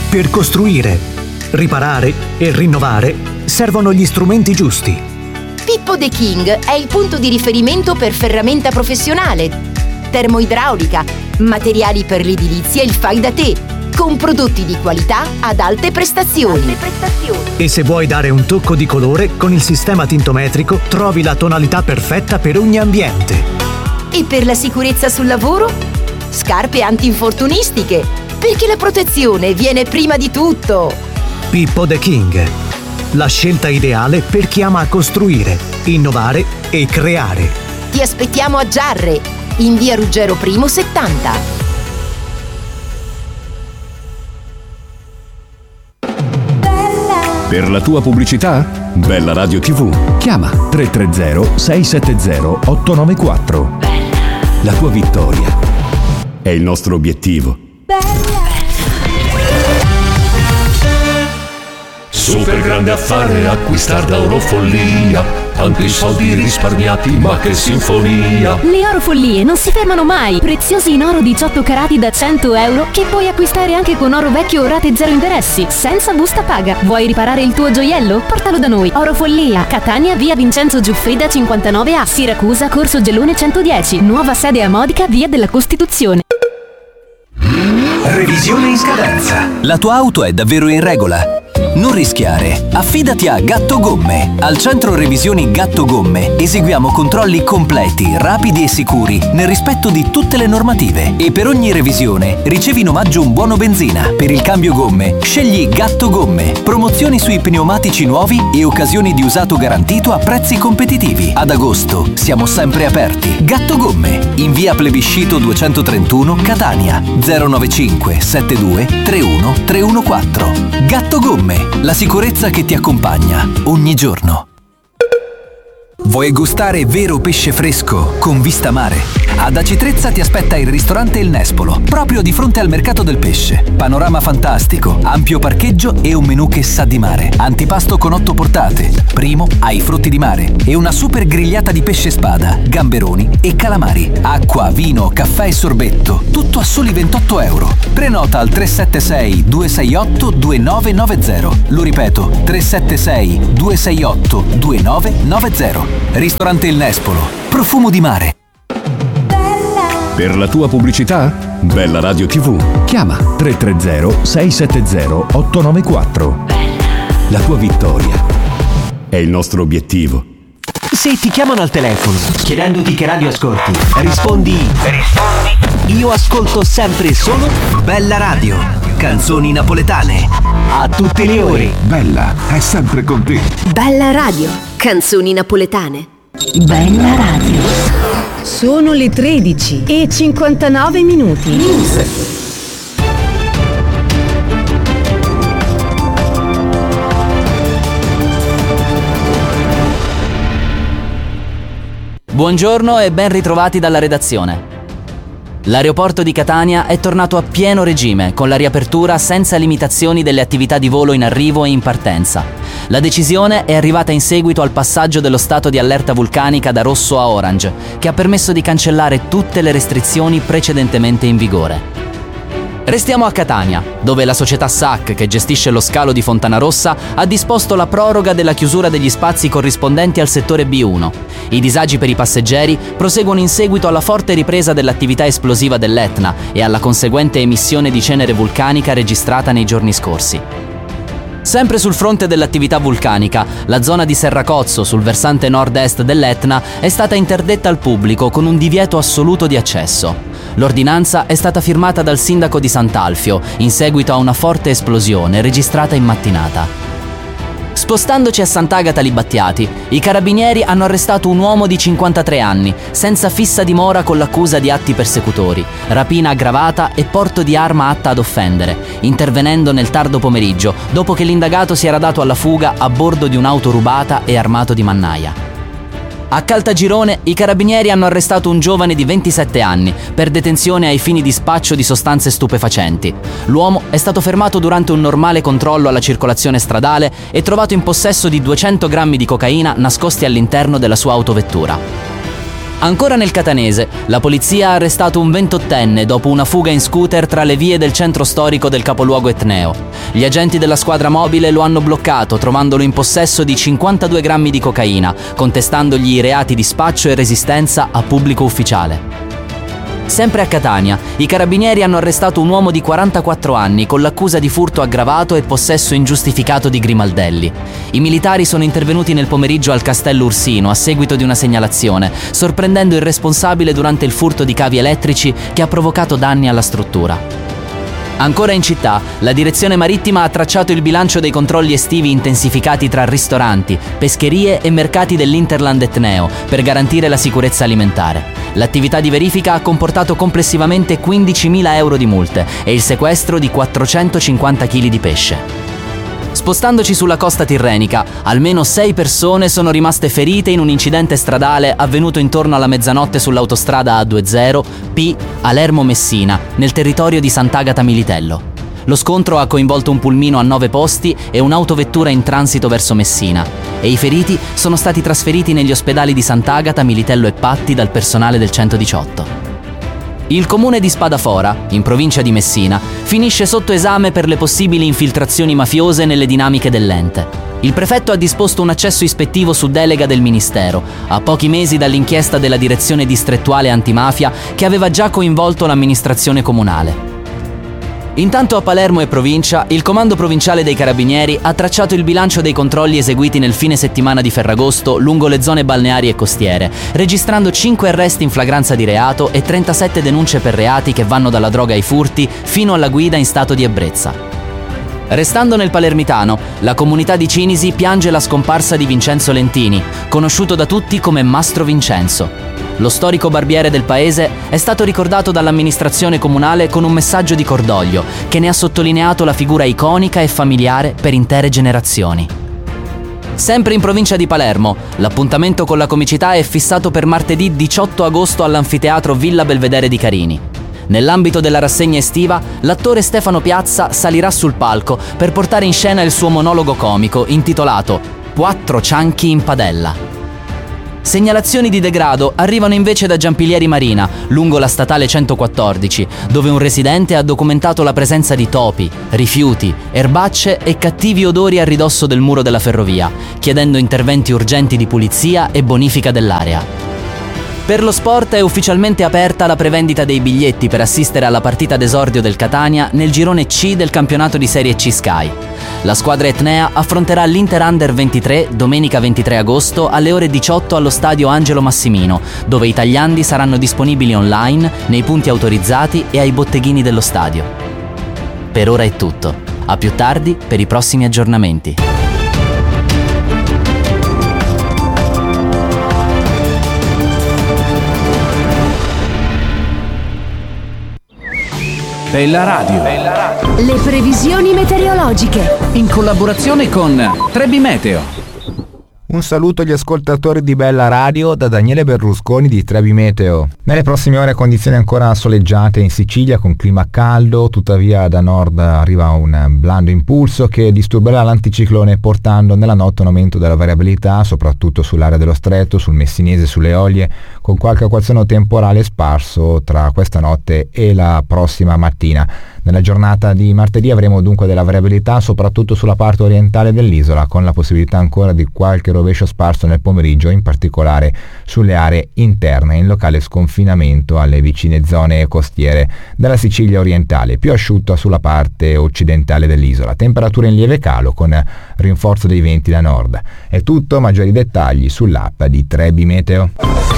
Per costruire, riparare e rinnovare servono gli strumenti giusti. Pippo The King è il punto di riferimento per ferramenta professionale, termoidraulica, materiali per l'edilizia e il fai da te, con prodotti di qualità ad alte prestazioni. E se vuoi dare un tocco di colore, con il sistema tintometrico trovi la tonalità perfetta per ogni ambiente. E per la sicurezza sul lavoro? Scarpe antinfortunistiche, perché la protezione viene prima di tutto. Pippo The King, la scelta ideale per chi ama costruire, innovare e creare. Ti aspettiamo a Giarre, in via Ruggero I 70. Per la tua pubblicità? Bella Radio TV. Chiama 330 670 894. La tua vittoria è il nostro obiettivo. Super grande affare acquistar da Orofollia. Tanti soldi risparmiati, ma che sinfonia! Le Orofollie non si fermano mai. Preziosi in oro 18 carati da 100 euro che puoi acquistare anche con oro vecchio o rate zero interessi, senza busta paga. Vuoi riparare il tuo gioiello? Portalo da noi. Orofollia, Catania, via Vincenzo Giuffrida 59A, Siracusa, Corso Gellone 110, nuova sede a Modica, via della Costituzione. Revisione in scadenza. La tua auto è davvero in regola? Non rischiare, affidati a Gatto Gomme. Al centro revisioni Gatto Gomme eseguiamo controlli completi, rapidi e sicuri, nel rispetto di tutte le normative. E per ogni revisione ricevi in omaggio un buono benzina. Per il cambio gomme, scegli Gatto Gomme. Promozioni sui pneumatici nuovi e occasioni di usato garantito a prezzi competitivi. Ad agosto siamo sempre aperti. Gatto Gomme, in via Plebiscito 231, Catania, 095 72 31 314. Gatto Gomme, la sicurezza che ti accompagna ogni giorno. Vuoi gustare vero pesce fresco con vista mare? Ad Aci Trezza ti aspetta il ristorante Il Nespolo, proprio di fronte al mercato del pesce. Panorama fantastico, ampio parcheggio e un menù che sa di mare. Antipasto con 8 portate, primo ai frutti di mare e una super grigliata di pesce spada, gamberoni e calamari. Acqua, vino, caffè e sorbetto, tutto a soli 28 euro. Prenota al 376 268 2990. Lo ripeto, 376 268 2990. Ristorante Il Nespolo, profumo di mare. Per la tua pubblicità? Bella Radio TV. Chiama 330 670 894. La tua vittoria è il nostro obiettivo. Se ti chiamano al telefono chiedendoti che radio ascolti, rispondi. Io ascolto sempre e solo Bella Radio. Canzoni napoletane. A tutte le ore. Bella è sempre con te. Bella Radio. Canzoni napoletane. Bella Radio. Sono le 13 e 59 minuti. Buongiorno e ben ritrovati dalla redazione. L'aeroporto di Catania è tornato a pieno regime con la riapertura senza limitazioni delle attività di volo in arrivo e in partenza. La decisione è arrivata in seguito al passaggio dello stato di allerta vulcanica da rosso a orange, che ha permesso di cancellare tutte le restrizioni precedentemente in vigore. Restiamo a Catania, dove la società SAC, che gestisce lo scalo di Fontanarossa, ha disposto la proroga della chiusura degli spazi corrispondenti al settore B1. I disagi per i passeggeri proseguono in seguito alla forte ripresa dell'attività esplosiva dell'Etna e alla conseguente emissione di cenere vulcanica registrata nei giorni scorsi. Sempre sul fronte dell'attività vulcanica, la zona di Serracozzo, sul versante nord-est dell'Etna, è stata interdetta al pubblico con un divieto assoluto di accesso. L'ordinanza è stata firmata dal sindaco di Sant'Alfio in seguito a una forte esplosione registrata in mattinata. Spostandoci a Sant'Agata Libattiati, i carabinieri hanno arrestato un uomo di 53 anni, senza fissa dimora con l'accusa di atti persecutori, rapina aggravata e porto di arma atta ad offendere, intervenendo nel tardo pomeriggio, dopo che l'indagato si era dato alla fuga a bordo di un'auto rubata e armato di mannaia. A Caltagirone i carabinieri hanno arrestato un giovane di 27 anni per detenzione ai fini di spaccio di sostanze stupefacenti. L'uomo è stato fermato durante un normale controllo alla circolazione stradale e trovato in possesso di 200 grammi di cocaina nascosti all'interno della sua autovettura. Ancora nel catanese, la polizia ha arrestato un 28enne dopo una fuga in scooter tra le vie del centro storico del capoluogo etneo. Gli agenti della squadra mobile lo hanno bloccato, trovandolo in possesso di 52 grammi di cocaina, contestandogli i reati di spaccio e resistenza a pubblico ufficiale. Sempre a Catania, i carabinieri hanno arrestato un uomo di 44 anni con l'accusa di furto aggravato e possesso ingiustificato di grimaldelli. I militari sono intervenuti nel pomeriggio al Castello Ursino a seguito di una segnalazione, sorprendendo il responsabile durante il furto di cavi elettrici che ha provocato danni alla struttura. Ancora in città, la direzione marittima ha tracciato il bilancio dei controlli estivi intensificati tra ristoranti, pescherie e mercati dell'Interland etneo per garantire la sicurezza alimentare. L'attività di verifica ha comportato complessivamente 15.000 euro di multe e il sequestro di 450 kg di pesce. Spostandoci sulla costa tirrenica, almeno 6 persone sono rimaste ferite in un incidente stradale avvenuto intorno alla mezzanotte sull'autostrada A20 Palermo-Messina, nel territorio di Sant'Agata Militello. Lo scontro ha coinvolto un pulmino a 9 posti e un'autovettura in transito verso Messina, e i feriti sono stati trasferiti negli ospedali di Sant'Agata, Militello e Patti dal personale del 118. Il comune di Spadafora, in provincia di Messina, finisce sotto esame per le possibili infiltrazioni mafiose nelle dinamiche dell'ente. Il prefetto ha disposto un accesso ispettivo su delega del Ministero, a pochi mesi dall'inchiesta della direzione distrettuale antimafia che aveva già coinvolto l'amministrazione comunale. Intanto a Palermo e provincia, il Comando Provinciale dei Carabinieri ha tracciato il bilancio dei controlli eseguiti nel fine settimana di Ferragosto lungo le zone balneari e costiere, registrando 5 arresti in flagranza di reato e 37 denunce per reati che vanno dalla droga ai furti fino alla guida in stato di ebbrezza. Restando nel palermitano, la comunità di Cinisi piange la scomparsa di Vincenzo Lentini, conosciuto da tutti come Mastro Vincenzo. Lo storico barbiere del paese è stato ricordato dall'amministrazione comunale con un messaggio di cordoglio che ne ha sottolineato la figura iconica e familiare per intere generazioni. Sempre in provincia di Palermo, l'appuntamento con la comicità è fissato per martedì 18 agosto all'anfiteatro Villa Belvedere di Carini. Nell'ambito della rassegna estiva, l'attore Stefano Piazza salirà sul palco per portare in scena il suo monologo comico intitolato Quattro cianchi in padella. Segnalazioni di degrado arrivano invece da Giampilieri Marina, lungo la statale 114, dove un residente ha documentato la presenza di topi, rifiuti, erbacce e cattivi odori a ridosso del muro della ferrovia, chiedendo interventi urgenti di pulizia e bonifica dell'area. Per lo sport è ufficialmente aperta la prevendita dei biglietti per assistere alla partita d'esordio del Catania nel girone C del campionato di Serie C Sky. La squadra etnea affronterà l'Inter Under 23 domenica 23 agosto alle ore 18 allo stadio Angelo Massimino, dove i tagliandi saranno disponibili online, nei punti autorizzati e ai botteghini dello stadio. Per ora è tutto. A più tardi per i prossimi aggiornamenti. Bella Radio. Le previsioni meteorologiche. In collaborazione con Trebi Meteo. Un saluto agli ascoltatori di Bella Radio da Daniele Berlusconi di Trebi Meteo. Nelle prossime ore condizioni ancora soleggiate in Sicilia con clima caldo, tuttavia da nord arriva un blando impulso che disturberà l'anticiclone portando nella notte un aumento della variabilità soprattutto sull'area dello Stretto, sul Messinese, sulle Eolie, con qualche acquazzone temporale sparso tra questa notte e la prossima mattina. Nella giornata di martedì avremo dunque della variabilità soprattutto sulla parte orientale dell'isola, con la possibilità ancora di qualche rovescio sparso nel pomeriggio, in particolare sulle aree interne, in locale sconfinamento alle vicine zone costiere della Sicilia orientale, più asciutta sulla parte occidentale dell'isola. Temperature in lieve calo con rinforzo dei venti da nord. È tutto, maggiori dettagli sull'app di Trebi Meteo.